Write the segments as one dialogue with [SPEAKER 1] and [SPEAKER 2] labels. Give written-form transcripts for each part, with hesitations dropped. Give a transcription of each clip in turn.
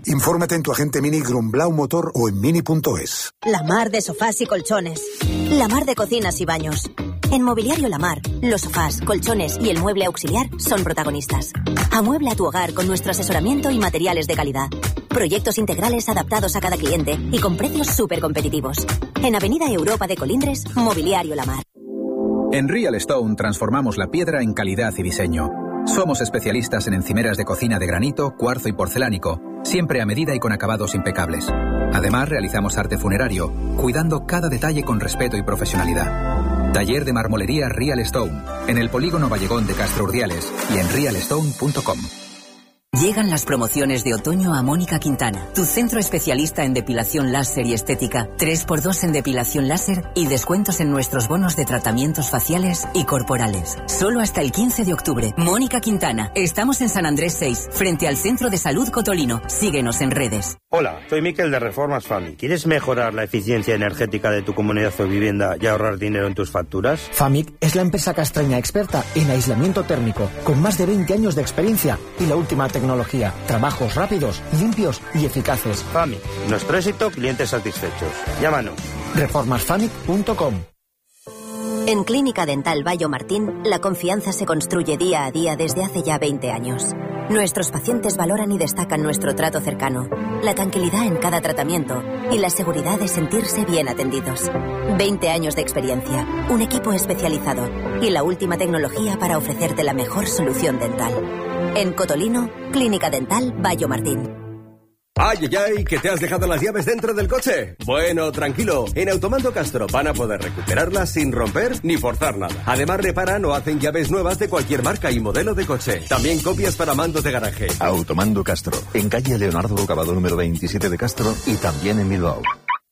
[SPEAKER 1] Infórmate en tu agente Mini Grumblau Motor o en mini.es.
[SPEAKER 2] La Mar de sofás y colchones. La Mar de cocinas y baños. En Mobiliario La Mar, los sofás, colchones y el mueble auxiliar son protagonistas. Amuebla tu hogar con nuestro asesoramiento y materiales de calidad. Proyectos integrales adaptados a cada cliente y con precios súper competitivos. En Avenida Europa de Colindres, Mobiliario La Mar.
[SPEAKER 3] En Real Stone transformamos la piedra en calidad y diseño. Somos especialistas en encimeras de cocina de granito, cuarzo y porcelánico, siempre a medida y con acabados impecables. Además, realizamos arte funerario, cuidando cada detalle con respeto y profesionalidad. Taller de marmolería Real Stone, en el Polígono Vallegón de Castro Urdiales y en realstone.com.
[SPEAKER 4] Llegan las promociones de otoño a Mónica Quintana, tu centro especialista en depilación láser y estética. 3x2 en depilación láser y descuentos en nuestros bonos de tratamientos faciales y corporales. Solo hasta el 15 de octubre. Mónica Quintana. Estamos en San Andrés 6, frente al Centro de Salud Cotolino. Síguenos en redes.
[SPEAKER 5] Hola, soy Miquel de Reformas Fami. ¿Quieres mejorar la eficiencia energética de tu comunidad o vivienda y ahorrar dinero en tus facturas?
[SPEAKER 6] FAMIC es la empresa castreña experta en aislamiento térmico, con más de 20 años de experiencia y la última tecnología. Trabajos rápidos, limpios y eficaces.
[SPEAKER 5] FAMIC. Nuestro éxito, clientes satisfechos. Llámanos.
[SPEAKER 6] Reformasfamic.com.
[SPEAKER 2] En Clínica Dental Bayo Martín, la confianza se construye día a día desde hace ya 20 años. Nuestros pacientes valoran y destacan nuestro trato cercano, la tranquilidad en cada tratamiento y la seguridad de sentirse bien atendidos. 20 años de experiencia, un equipo especializado y la última tecnología para ofrecerte la mejor solución dental. En Cotolino, Clínica Dental Bayo Martín.
[SPEAKER 7] ¡Ay, ay, ay! ¿Que te has dejado las llaves dentro del coche? Bueno, tranquilo. En Automando Castro van a poder recuperarlas sin romper ni forzar nada. Además, reparan o hacen llaves nuevas de cualquier marca y modelo de coche. También copias para mandos de garaje.
[SPEAKER 8] Automando Castro. En calle Leonardo Rocabado número 27 de Castro y también en Bilbao.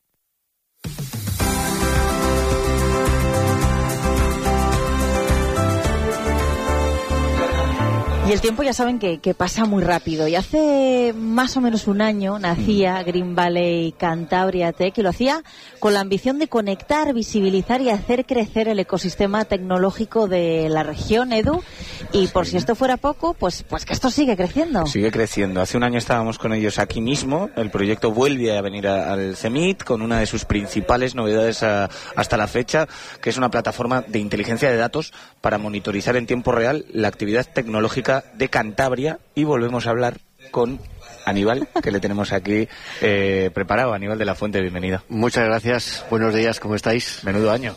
[SPEAKER 9] Y el tiempo ya saben que pasa muy rápido. Y hace más o menos un año nacía Green Valley Cantabria Tech y lo hacía con la ambición de conectar, visibilizar y hacer crecer el ecosistema tecnológico de la región, Edu. Y por si esto fuera poco, pues que esto sigue creciendo.
[SPEAKER 10] Sigue creciendo. Hace un año estábamos con ellos aquí mismo. El proyecto vuelve a venir al CEMIT con una de sus principales novedades hasta la fecha, que es una plataforma de inteligencia de datos para monitorizar en tiempo real la actividad tecnológica de Cantabria. Y volvemos a hablar con Aníbal, que le tenemos aquí preparado. Aníbal de la Fuente, bienvenido.
[SPEAKER 11] Muchas gracias, buenos días, ¿cómo estáis?
[SPEAKER 10] Menudo año,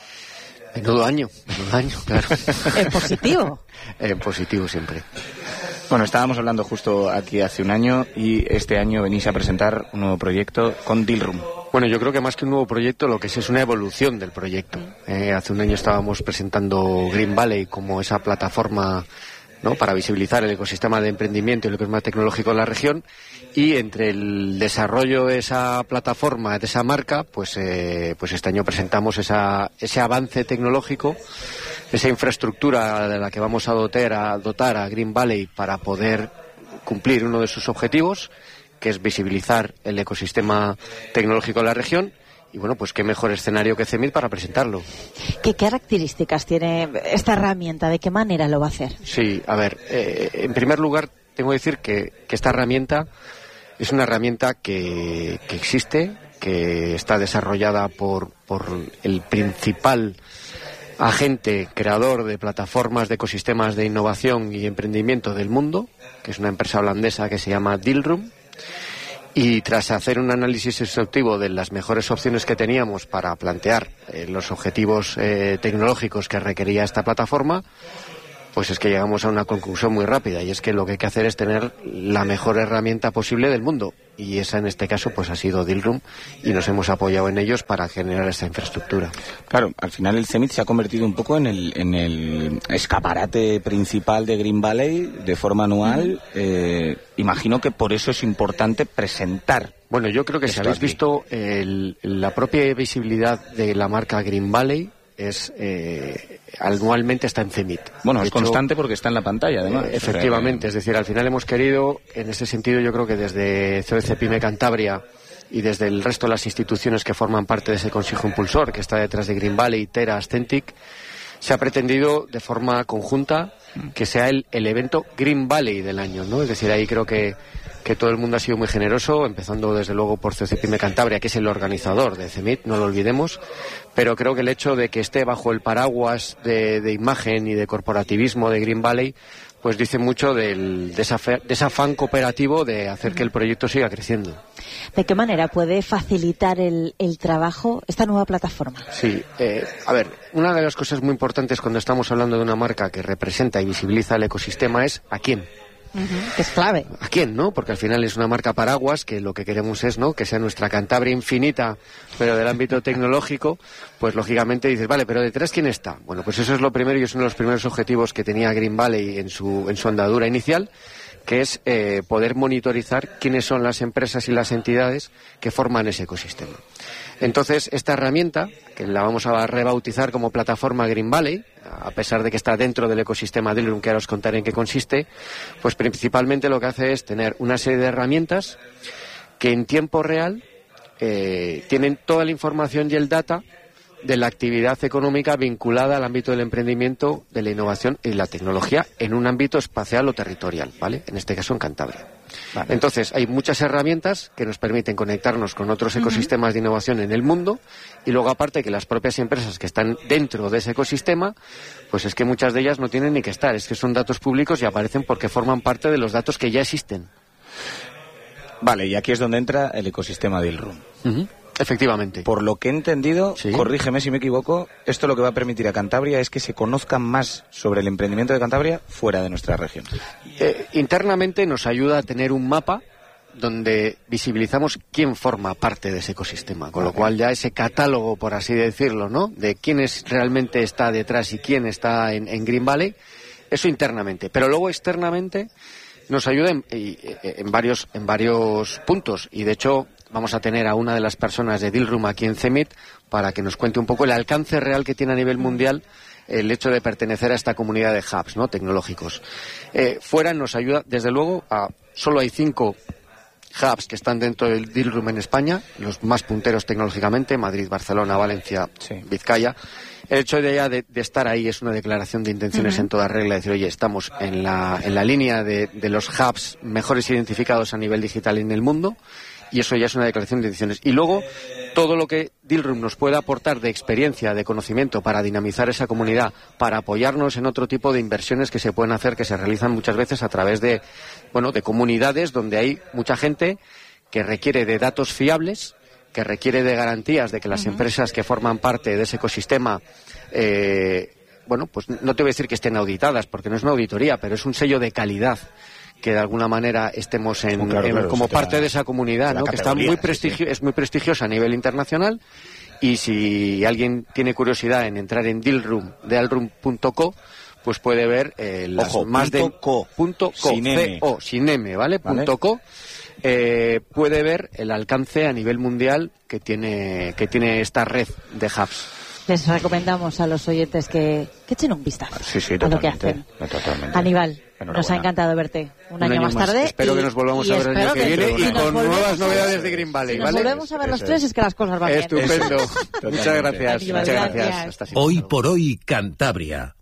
[SPEAKER 11] claro.
[SPEAKER 9] ¿En positivo?
[SPEAKER 11] En positivo siempre.
[SPEAKER 10] Bueno, estábamos hablando justo aquí hace un año y este año venís a presentar un nuevo proyecto con Dealroom.
[SPEAKER 11] Bueno, yo creo que más que un nuevo proyecto, lo que es una evolución del proyecto. Hace un año estábamos presentando Green Valley como esa plataforma, ¿no?, para visibilizar el ecosistema de emprendimiento y el ecosistema tecnológico de la región, y entre el desarrollo de esa plataforma, de esa marca, pues este año presentamos ese avance tecnológico, esa infraestructura de la que vamos a dotar a Green Valley para poder cumplir uno de sus objetivos, que es visibilizar el ecosistema tecnológico de la región. Y bueno, pues qué mejor escenario que CEMIT para presentarlo.
[SPEAKER 9] ¿Qué características tiene esta herramienta? ¿De qué manera lo va a hacer?
[SPEAKER 11] Sí, a ver, en primer lugar tengo que decir que esta herramienta es una herramienta que existe, que está desarrollada por el principal agente creador de plataformas de ecosistemas de innovación y emprendimiento del mundo, que es una empresa holandesa que se llama Dealroom. Y tras hacer un análisis exhaustivo de las mejores opciones que teníamos para plantear los objetivos tecnológicos que requería esta plataforma, pues es que llegamos a una conclusión muy rápida, y es que lo que hay que hacer es tener la mejor herramienta posible del mundo, y esa en este caso pues ha sido Dealroom, y nos hemos apoyado en ellos para generar esta infraestructura.
[SPEAKER 10] Claro, al final el CEMIT se ha convertido un poco en el escaparate principal de Green Valley de forma anual. Imagino que por eso es importante presentar.
[SPEAKER 11] Bueno, yo creo que si habéis visto la propia visibilidad de la marca Green Valley anualmente está en CEMIT.
[SPEAKER 10] Bueno, de hecho, constante porque está en la pantalla, además.
[SPEAKER 11] Efectivamente, es decir, al final hemos querido, en ese sentido, yo creo que desde COEC Pyme Cantabria y desde el resto de las instituciones que forman parte de ese Consejo Impulsor, que está detrás de Green Valley, Tera, Ascentic, se ha pretendido de forma conjunta que sea el evento Green Valley del año, ¿no? Es decir, ahí creo que todo el mundo ha sido muy generoso, empezando desde luego por CCPIME Cantabria, que es el organizador de CEMIT, no lo olvidemos, pero creo que el hecho de que esté bajo el paraguas de imagen y de corporativismo de Green Valley, pues dice mucho de ese afán cooperativo de hacer que el proyecto siga creciendo.
[SPEAKER 9] ¿De qué manera puede facilitar el trabajo esta nueva plataforma?
[SPEAKER 11] Sí, a ver, una de las cosas muy importantes cuando estamos hablando de una marca que representa y visibiliza el ecosistema es ¿a quién?
[SPEAKER 9] Que es clave.
[SPEAKER 11] ¿A quién, no? Porque al final es una marca paraguas que lo que queremos es, ¿no?, que sea nuestra Cantabria infinita, pero del ámbito tecnológico. Pues lógicamente dices, vale, pero detrás ¿quién está? Bueno, pues eso es lo primero y es uno de los primeros objetivos que tenía Green Valley en su andadura inicial, que es poder monitorizar quiénes son las empresas y las entidades que forman ese ecosistema. Entonces, esta herramienta, que la vamos a rebautizar como plataforma Green Valley, a pesar de que está dentro del ecosistema Dealroom, que ahora os contaré en qué consiste, pues principalmente lo que hace es tener una serie de herramientas que en tiempo real tienen toda la información y el data de la actividad económica vinculada al ámbito del emprendimiento, de la innovación y la tecnología en un ámbito espacial o territorial, ¿vale? En este caso en Cantabria. Vale. Entonces, hay muchas herramientas que nos permiten conectarnos con otros ecosistemas de innovación en el mundo y luego, aparte, que las propias empresas que están dentro de ese ecosistema, pues es que muchas de ellas no tienen ni que estar, es que son datos públicos y aparecen porque forman parte de los datos que ya existen.
[SPEAKER 10] Vale, y aquí es donde entra el ecosistema Dealroom.
[SPEAKER 11] Efectivamente.
[SPEAKER 10] Por lo que he entendido,
[SPEAKER 11] sí,
[SPEAKER 10] corrígeme si me equivoco, esto lo que va a permitir a Cantabria es que se conozca más sobre el emprendimiento de Cantabria fuera de nuestra región.
[SPEAKER 11] Internamente nos ayuda a tener un mapa donde visibilizamos quién forma parte de ese ecosistema, con lo cual ya ese catálogo, por así decirlo, ¿no?, de quién realmente está detrás y quién está en Green Valley, eso internamente. Pero luego externamente nos ayuda en varios puntos, y de hecho vamos a tener a una de las personas de Dealroom aquí en CEMIT para que nos cuente un poco el alcance real que tiene a nivel mundial el hecho de pertenecer a esta comunidad de hubs, ¿no?, tecnológicos. Fuera nos ayuda, desde luego, solo hay 5 hubs que están dentro del Dealroom en España, los más punteros tecnológicamente, Madrid, Barcelona, Valencia, sí, Vizcaya. El hecho de estar ahí es una declaración de intenciones en toda regla, decir, oye, estamos en la línea de los hubs mejores identificados a nivel digital en el mundo, y eso ya es una declaración de intenciones. Y luego, todo lo que Dealroom nos pueda aportar de experiencia, de conocimiento para dinamizar esa comunidad, para apoyarnos en otro tipo de inversiones que se pueden hacer, que se realizan muchas veces a través de comunidades donde hay mucha gente que requiere de datos fiables, que requiere de garantías de que las empresas que forman parte de ese ecosistema, pues no te voy a decir que estén auditadas, porque no es una auditoría, pero es un sello de calidad, que de alguna manera estemos como parte de esa comunidad, ¿no?, que está es muy prestigiosa a nivel internacional. Y si alguien tiene curiosidad en entrar en dealroom.co, pues puede ver más de sin M, ¿vale? .co. Puede ver el alcance a nivel mundial que tiene esta red de hubs.
[SPEAKER 9] Les recomendamos a los oyentes que echen un vistazo a lo que hacen.
[SPEAKER 10] Totalmente.
[SPEAKER 9] Aníbal, nos ha encantado verte un año más tarde.
[SPEAKER 11] Espero que nos volvamos a ver el año que viene y con nuevas novedades de Green Valley.
[SPEAKER 9] Si nos volvemos a ver los tres, es que las cosas van bien.
[SPEAKER 11] Estupendo. Muchas gracias.
[SPEAKER 9] Muchas gracias.
[SPEAKER 12] Hasta siempre. Hoy por hoy, Cantabria.